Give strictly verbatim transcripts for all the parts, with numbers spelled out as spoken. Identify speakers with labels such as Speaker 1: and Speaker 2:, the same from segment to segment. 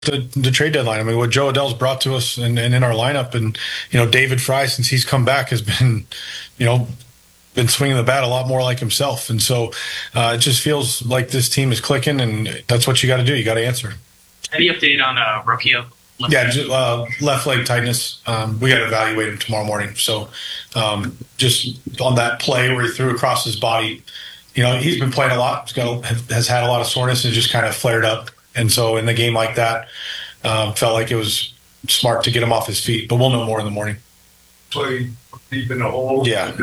Speaker 1: the, the trade deadline. I mean, what Joe Adell's brought to us and, and in our lineup, and you know, David Fry, since he's come back, has been, you know, been swinging the bat a lot more like himself. And so uh, it just feels like this team is clicking, and that's what you got to do. You got to answer.
Speaker 2: Any update on uh, Rocchio?
Speaker 1: Yeah, just, uh, left leg tightness. Um, we got to evaluate him tomorrow morning. So um, just on that play where he threw across his body, you know, he's been playing a lot. He's got has had a lot of soreness and just kind of flared up. And so in the game like that, um, felt like it was smart to get him off his feet. But we'll know more in the morning.
Speaker 3: Play deep in the hole.
Speaker 1: Yeah.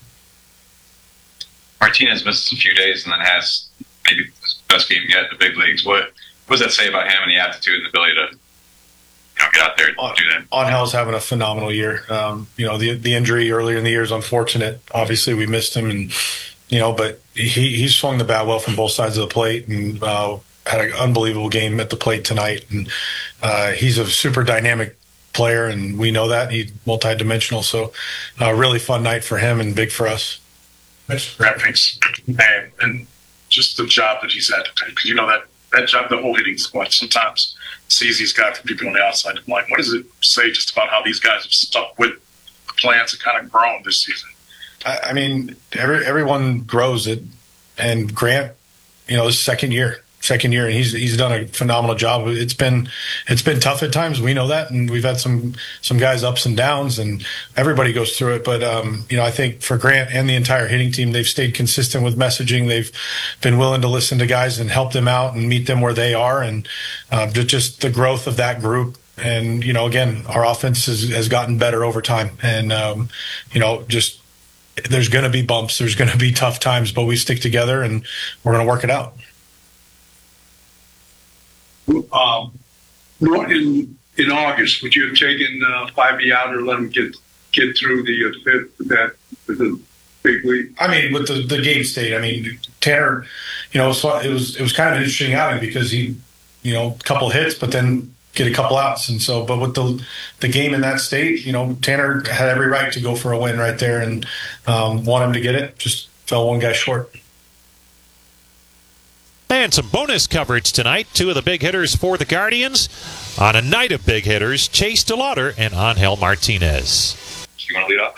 Speaker 4: Martinez missed a few days and then has maybe his best game yet in the big leagues. What, what does that say about him and the aptitude and the ability to, you know, get out there and do that?
Speaker 1: Angel's having a phenomenal year. Um, you know, the the injury earlier in the year is unfortunate. Obviously, we missed him, and you know, but he he swung the bat well from both sides of the plate, and uh, had an unbelievable game at the plate tonight. And uh, he's a super dynamic player, and we know that he's multidimensional. So, a uh, really fun night for him and big for us.
Speaker 3: That's graphics, and, and just the job that he's had to take. Because you know that that job, the whole hitting squad, sometimes sees these guys from people on the outside. Like, what does it say just about how these guys have stuck with the plans and kind of grown this season?
Speaker 1: I, I mean, every everyone grows it, and Grant, you know, his second year. Second year, and he's he's done a phenomenal job. It's been it's been tough at times. We know that, and we've had some some guys ups and downs, and everybody goes through it. But um, you know, I think for Grant and the entire hitting team, they've stayed consistent with messaging. They've been willing to listen to guys and help them out and meet them where they are, and uh, just the growth of that group. And you know, again, our offense has, has gotten better over time, and um, you know, just there's going to be bumps, there's going to be tough times, but we stick together, and we're going to work it out.
Speaker 3: Um, in in August, would you have taken uh, Fivey out or let him get get through the uh, fifth with that with the big league?
Speaker 1: I mean, with the, the game state, I mean, Tanner, you know, so it was it was kind of an interesting outing because he, you know, a couple hits, but then get a couple outs, and so, but with the the game in that state, you know, Tanner had every right to go for a win right there, and um, want him to get it, just fell one guy short.
Speaker 5: And some bonus coverage tonight. Two of the big hitters for the Guardians. On a night of big hitters, Chase DeLauder and Angel Martinez.
Speaker 4: You want to lead up?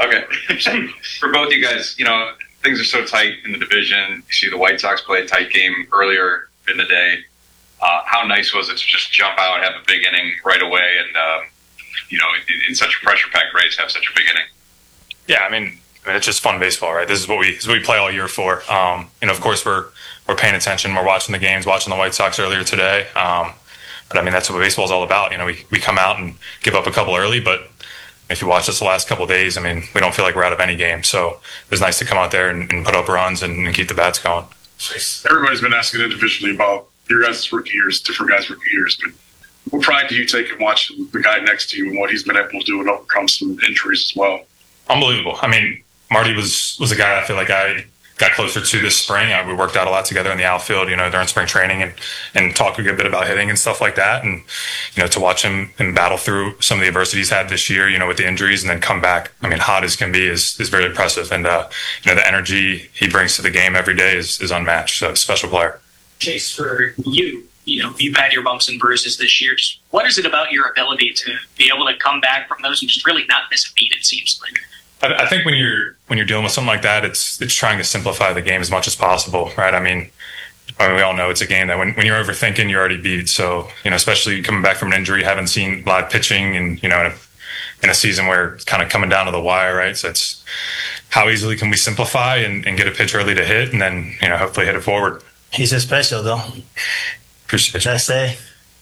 Speaker 4: Okay. For both you guys, you know, things are so tight in the division. You see the White Sox play a tight game earlier in the day. Uh, how nice was it to just jump out, have a big inning right away, and, um, you know, in, in such a pressure-packed race, have such a big inning?
Speaker 6: Yeah, I mean, I mean, it's just fun baseball, right? This is what we this is what we play all year for. Um, you know, of course, we're we're paying attention. We're watching the games, watching the White Sox earlier today. Um, but I mean, that's what baseball is all about. You know, we we come out and give up a couple early, but if you watch us the last couple of days, I mean, we don't feel like we're out of any game. So it was nice to come out there and, and put up runs and, and keep the bats going.
Speaker 3: Everybody's been asking individually about your guys' rookie years, different guys' rookie years, but what pride do you take in watching the guy next to you and what he's been able to do and overcome some injuries as well?
Speaker 6: Unbelievable. I mean, Marty was was a guy I feel like I got closer to this spring. I, we worked out a lot together in the outfield, you know, during spring training, and and talked a good bit about hitting and stuff like that. And you know, to watch him and battle through some of the adversity he's had this year, you know, with the injuries, and then come back, I mean, hot as can be, is is very impressive. And uh, you know, the energy he brings to the game every day is is unmatched. So, special player.
Speaker 2: Chase, for you, you know, you've had your bumps and bruises this year. Just what is it about your ability to be able to come back from those and just really not miss a beat? It seems like.
Speaker 6: I, I think when you're when you're dealing with something like that, it's it's trying to simplify the game as much as possible, right? I mean, I mean we all know it's a game that when, when you're overthinking, you're already beat. So, you know, especially coming back from an injury, haven't seen live pitching, and you know, in a, in a season where it's kind of coming down to the wire, right? So it's how easily can we simplify and, and get a pitch early to hit, and then you know, hopefully hit it forward.
Speaker 7: He's a special though.
Speaker 6: Appreciate it.
Speaker 7: I say.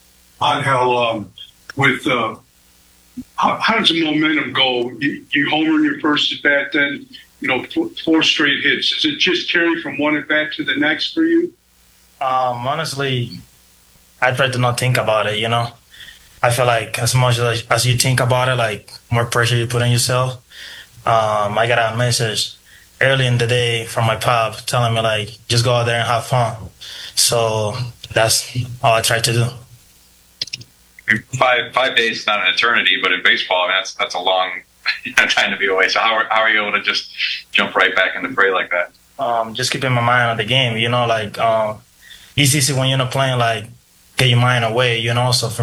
Speaker 3: Angel, um, with uh, how, how does the momentum go? You, you homer in your first at bat, then you know four, four straight hits. Does it just carry from one at bat to the next for you?
Speaker 7: Um, honestly, I try to not think about it. You know, I feel like as much as, as you think about it, like more pressure you put on yourself. Um, I got a message early in the day from my pop telling me like, just go out there and have fun. So that's all I try to do.
Speaker 4: Five five days is not an eternity, but in baseball, I mean, that's that's a long time to be away. So how are, how are you able to just jump right back into play like that?
Speaker 7: Um, just keeping my mind on the game. You know, like um, it's easy when you're not playing like get your mind away, you know. So for